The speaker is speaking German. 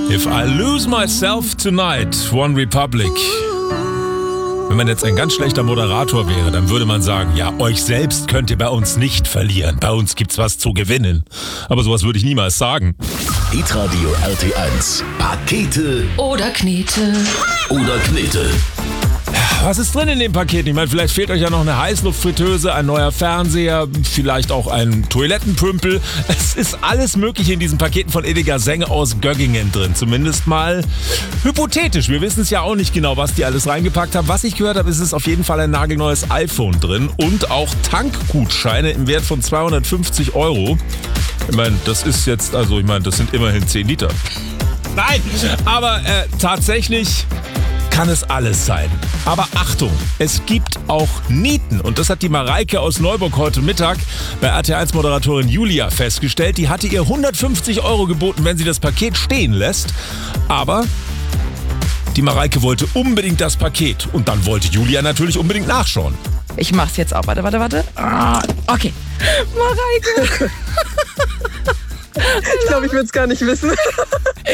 If I lose myself tonight, One Republic. Wenn man jetzt ein ganz schlechter Moderator wäre, dann würde man sagen, ja, euch selbst könnt ihr bei uns nicht verlieren. Bei uns gibt's was zu gewinnen. Aber sowas würde ich niemals sagen. Hitradio RT1. Pakete oder Knete. Was ist drin in dem Paket? Ich meine, vielleicht fehlt euch ja noch eine Heißluftfritteuse, ein neuer Fernseher, vielleicht auch ein Toilettenpümpel. Es ist alles Mögliche in diesen Paketen von Edeka Senge aus Göggingen drin. Zumindest mal hypothetisch. Wir wissen es ja auch nicht genau, was die alles reingepackt haben. Was ich gehört habe, ist es auf jeden Fall ein nagelneues iPhone drin und auch Tankgutscheine im Wert von 250 €. Ich meine, das ist jetzt, das sind immerhin 10 Liter. Nein, aber tatsächlich kann es alles sein. Aber Achtung, es gibt auch Nieten. Und das hat die Mareike aus Neuburg heute Mittag bei RT1-Moderatorin Julia festgestellt. Die hatte ihr 150 € geboten, wenn sie das Paket stehen lässt. Aber die Mareike wollte unbedingt das Paket. Und dann wollte Julia natürlich unbedingt nachschauen. Ich mach's jetzt auch. Warte. Okay. Mareike. Ich glaube, ich würde es gar nicht wissen.